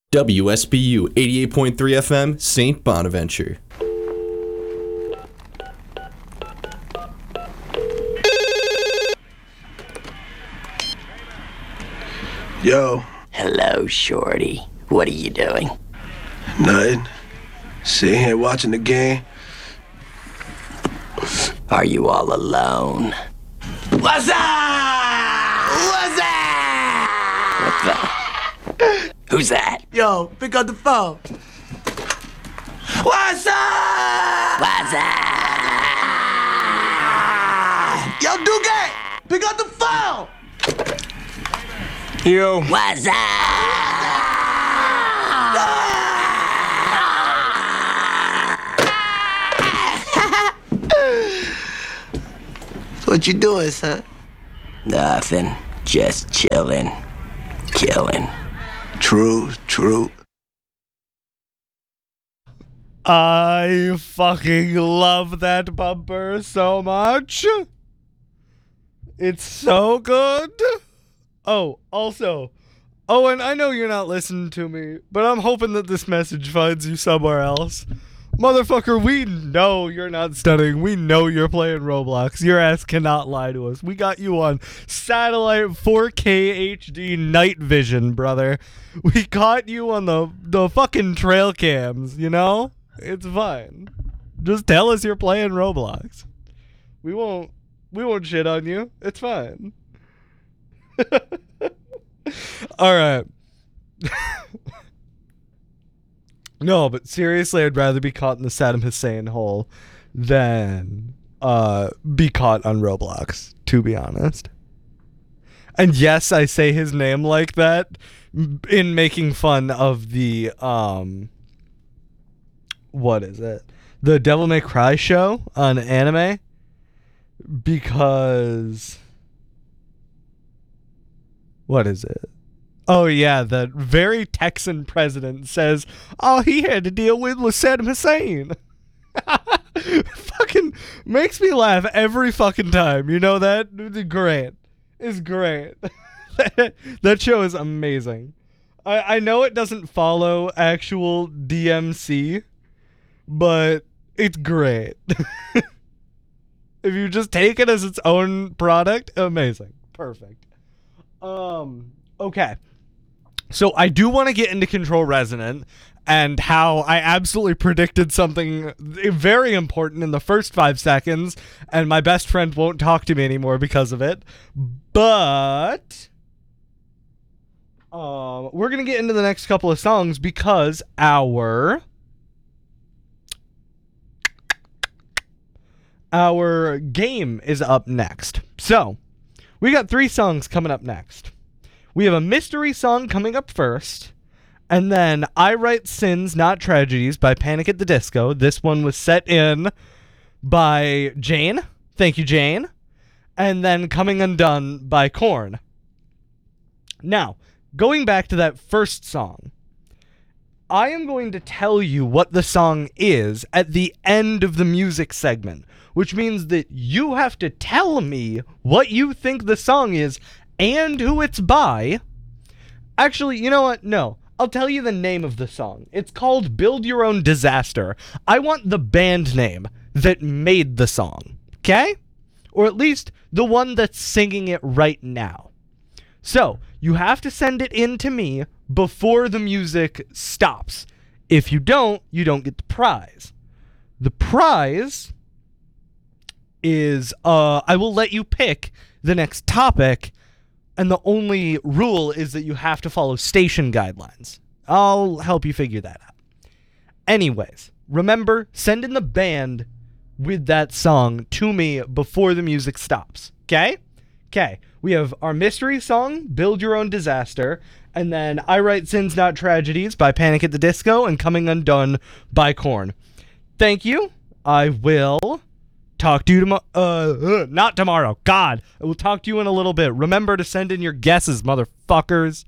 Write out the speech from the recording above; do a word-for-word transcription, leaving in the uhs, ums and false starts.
W S B U eighty-eight point three F M, Saint Bonaventure. Yo. Hello, Shorty. What are you doing? Nothing. Sitting here watching the game. Are you all alone? What's up? What's up? What the? Who's that? Yo, pick up the phone. What's up? What's up? Yo, Duque, pick up the phone. Yo. What's up? What you doing, son? Nothing. Just chilling. Killing. True, true. I fucking love that bumper so much. It's so good. Oh, also, Owen, I know you're not listening to me, but I'm hoping that this message finds you somewhere else. Motherfucker, we know you're not studying. We know you're playing Roblox. Your ass cannot lie to us. We got you on satellite four K H D night vision, brother. We caught you on the, the fucking trail cams, you know? It's fine. Just tell us you're playing Roblox. We won't we won't shit on you. It's fine. All right. No, but seriously, I'd rather be caught in the Saddam Hussein hole than uh, be caught on Roblox, to be honest. And yes, I say his name like that in making fun of the, um, what is it? The Devil May Cry show on anime. Because, what is it? Oh, yeah, the very Texan president says, all he had to deal with was Saddam Hussein. Fucking makes me laugh every fucking time. You know that? It's great. It's great. That show is amazing. I, I know it doesn't follow actual D M C, but it's great. If you just take it as its own product, amazing. Perfect. Um, okay. So I do want to get into Control Resonant and how I absolutely predicted something very important in the first five seconds, and my best friend won't talk to me anymore because of it. But um, we're going to get into the next couple of songs because our our game is up next. So we got three songs coming up next. We have a mystery song coming up first, and then I Write Sins, Not Tragedies by Panic at the Disco. This one was set in by Jane. Thank you, Jane. And then Coming Undone by Korn. Now, going back to that first song, I am going to tell you what the song is at the end of the music segment, which means that you have to tell me what you think the song is and who it's by. Actually, you know what? No. I'll tell you the name of the song. It's called Build Your Own Disaster. I want the band name that made the song. Okay? Or at least the one that's singing it right now. So, you have to send it in to me before the music stops. If you don't, you don't get the prize. The prize is, uh, I will let you pick the next topic, and the only rule is that you have to follow station guidelines. I'll help you figure that out. Anyways, remember, send in the band with that song to me before the music stops. Okay? Okay. We have our mystery song, Build Your Own Disaster, and then I Write Sins, Not Tragedies by Panic at the Disco, and Coming Undone by Korn. Thank you. I will talk to you tomorrow. Uh, uh, not tomorrow. God, I will talk to you in a little bit. Remember to send in your guesses, motherfuckers.